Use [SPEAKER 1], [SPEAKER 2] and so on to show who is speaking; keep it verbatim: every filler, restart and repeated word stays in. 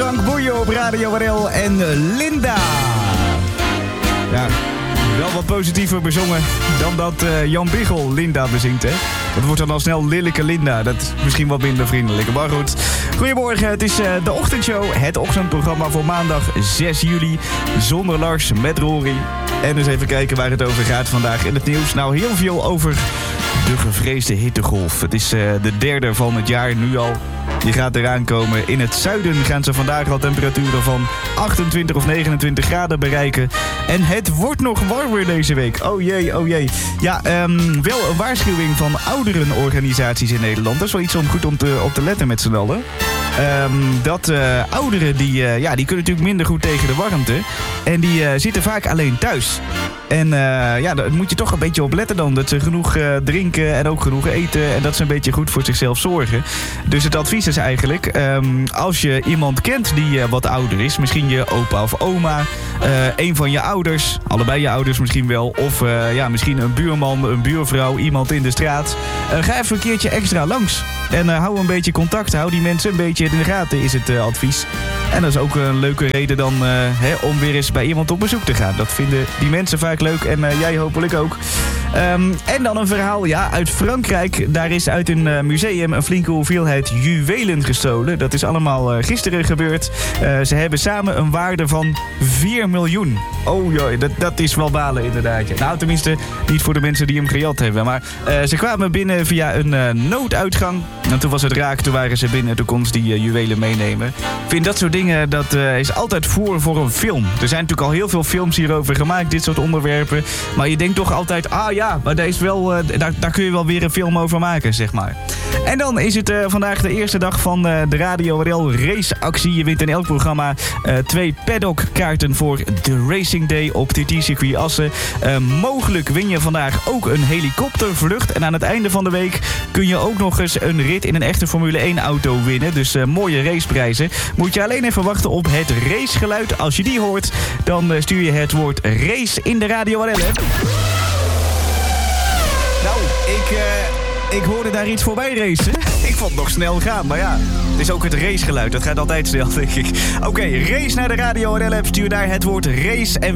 [SPEAKER 1] Frank Boeien op Radio R L en Linda. Ja, wel wat positiever bezongen dan dat uh, Jan Biggel Linda bezingt, hè. Dat wordt dan al snel Lilleke Linda. Dat is misschien wat minder vriendelijk. Maar goed. Goedemorgen, het is uh, de ochtendshow. Het ochtendprogramma voor maandag zes juli. Zonder Lars, met Rory. En eens even kijken waar het over gaat vandaag in het nieuws. Nou, heel veel over de gevreesde hittegolf. Het is uh, de derde van het jaar nu al. Die gaat eraan komen. In het zuiden gaan ze vandaag al temperaturen van achtentwintig of negenentwintig graden bereiken. En het wordt nog warmer deze week. Oh jee, oh jee. Ja, um, wel een waarschuwing van ouderenorganisaties in Nederland. Dat is wel iets om goed om te, op te letten met z'n allen. Um, dat uh, ouderen, die, uh, ja, die kunnen natuurlijk minder goed tegen de warmte. En die uh, zitten vaak alleen thuis. En uh, ja, daar moet je toch een beetje op letten dan. Dat ze genoeg uh, drinken en ook genoeg eten. En dat ze een beetje goed voor zichzelf zorgen. Dus het advies is eigenlijk, um, als je iemand kent die uh, wat ouder is. Misschien je opa of oma. Uh, een van je ouders. Allebei je ouders misschien wel. Of uh, ja, misschien een buurman, een buurvrouw, iemand in de straat. Uh, ga even een keertje extra langs. En uh, hou een beetje contact. Hou die mensen een beetje in de gaten is het uh, advies. En dat is ook een leuke reden dan uh, hè, om weer eens bij iemand op bezoek te gaan. Dat vinden die mensen vaak leuk en uh, jij hopelijk ook. Um, en dan een verhaal ja, uit Frankrijk. Daar is uit een uh, museum een flinke hoeveelheid juwelen gestolen. Dat is allemaal uh, gisteren gebeurd. Uh, ze hebben samen een waarde van vier miljoen. Oh joh, dat, dat is wel balen inderdaad. Ja. Nou, tenminste niet voor de mensen die hem gejat hebben. Maar uh, ze kwamen binnen via een uh, nooduitgang. En toen was het raak, toen waren ze binnen. Toen konden ze die uh, juwelen meenemen. Ik vind dat soort dingen, dat uh, is altijd voer voor een film. Er zijn natuurlijk al heel veel films hierover gemaakt, dit soort onderwerpen. Maar je denkt toch altijd, ah ja, maar daar, is wel, uh, daar, daar kun je wel weer een film over maken, zeg maar. En dan is het uh, vandaag de eerste dag van uh, de Radio R L raceactie. Je wint in elk programma uh, twee paddockkaarten voor de Racing Day op T T-circuit Assen. Uh, mogelijk win je vandaag ook een helikoptervlucht. En aan het einde van de week kun je ook nog eens een rit in een echte Formule één auto winnen. Dus uh, mooie raceprijzen. Moet je alleen even wachten op het racegeluid. Als je die hoort, dan uh, stuur je het woord race in de Radio R L. Nou, ik... Uh... Ik hoorde daar iets voorbij racen. Ik vond het nog snel gaan, maar ja. Het is ook het racegeluid, dat gaat altijd snel, denk ik. Oké, okay, race naar de Radio R L-app. Stuur daar het woord race en